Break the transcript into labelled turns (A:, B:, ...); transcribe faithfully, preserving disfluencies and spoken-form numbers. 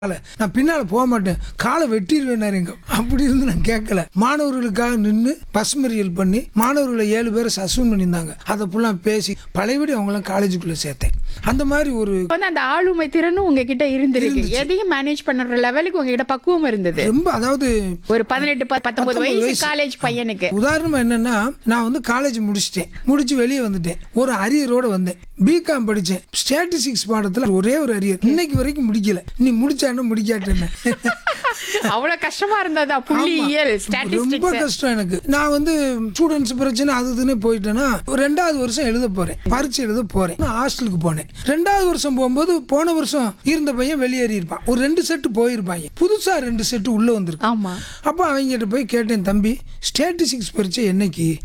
A: நான் பின்னால் போக மாட்டேன், காலை வெட்டிடுவேன் எங்க அப்படி இருந்து நான் கேட்கல. மாணவர்களுக்காக நின்று பசுமறியல் பண்ணி மாணவர்களை ஏழு பேரை சஸ்பெண்ட் பண்ணியிருந்தாங்க. அதை ஃபுல்லாக பேசி பழையபடி அவங்களாம் காலேஜுக்குள்ளே சேர்த்தேன். அந்த மாதிரி ஒரு
B: வந்து அந்த ஆளுமை திறனும் உங்ககிட்ட இருந்திருக்கு. எதையும் மேனேஜ் பண்ற லெவலுக்கு உங்ககிட்ட பக்குவம் இருந்தது.
A: ரொம்ப, அதாவது
B: ஒரு பதினெட்டு பத்தொன்பது வயசு காலேஜ் பையனுக்கு
A: உதாரணமா என்னன்னா, நான் வந்து காலேஜ் முடிச்சிட்டேன், முடிச்சு வெளியே வந்துட்டேன், ஒரு அரியரோட வந்தேன். பிகாம் படிச்சேன், ஸ்டாட்டிஸ்டிக்ஸ் பாடத்துல ஒரே ஒரு அரியர், இன்னைக்கு வரைக்கும் முடிக்கல. நீ முடிச்சானு முடிக்காட்டேன்னு
B: அவ்வளவு கஷ்டமா இருந்ததா? புள்ளியியல்,
A: ரொம்ப
B: ஸ்டாட்டிஸ்டிக்ஸ்
A: கஷ்டம் எனக்கு. நான் வந்து ஸ்டூடெண்ட்ஸ் பிரச்சனை அது இதுன்னு போயிட்டேன்னா, ஒரு ரெண்டாவது வருஷம் எழுத போறேன், பரீட்சை எழுத போறேன். நான் ஹாஸ்டலுக்கு போனேன். ரெண்டாவது வருஷம் போகும்போது போன வருஷம் இருந்த பையன் வெளியேறி இருப்பான், ஒரு ரெண்டு செட்டு போயிருப்பாங்க, புதுசா ரெண்டு செட்டு உள்ள வந்திருக்கு.
B: ஆமா.
A: அப்போ அவங்ககிட்ட போய் கேட்டேன், தம்பி ஸ்டாட்டிஸ்டிக்ஸ் பரீட்சை என்னைக்கு